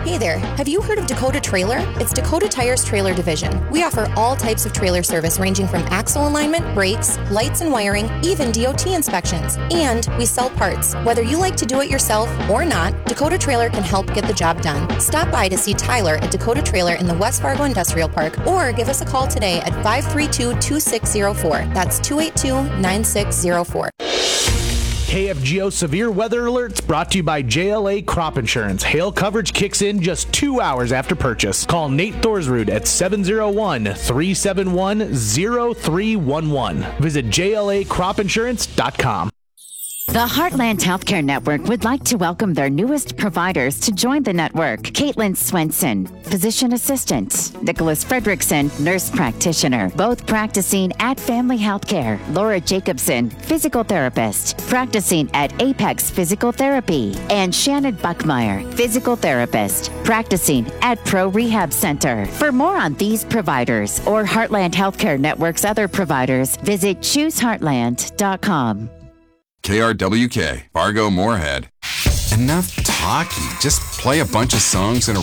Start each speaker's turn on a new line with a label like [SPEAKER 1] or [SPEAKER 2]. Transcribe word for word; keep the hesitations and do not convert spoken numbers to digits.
[SPEAKER 1] Hey there, have you heard of Dakota Trailer? It's Dakota Tire's trailer division. We offer all types of trailer service ranging from axle alignment, brakes, lights and wiring, even D O T inspections. And we sell parts. Whether you like to do it yourself or not, Dakota Trailer can help get the job done. Stop by to see Tyler at Dakota Trailer in the West Fargo Industrial Park or give us a call today at five three two, two six zero four. That's two eight two, nine six zero four.
[SPEAKER 2] K F G O Severe Weather Alerts brought to you by J L A Crop Insurance. Hail coverage kicks in just two hours after purchase. Call Nate Thorsrud at seven oh one, three seven one, oh three one one. Visit J L A crop insurance dot com.
[SPEAKER 3] The Heartland Healthcare Network would like to welcome their newest providers to join the network. Caitlin Swenson, physician assistant. Nicholas Fredrickson, nurse practitioner, both practicing at Family Healthcare. Laura Jacobson, physical therapist, practicing at Apex Physical Therapy. And Shannon Buckmeyer, physical therapist, practicing at Pro Rehab Center. For more on these providers or Heartland Healthcare Network's other providers, visit choose heartland dot com.
[SPEAKER 4] K R W K, Fargo Moorhead. Enough talking. Just play a bunch of songs in a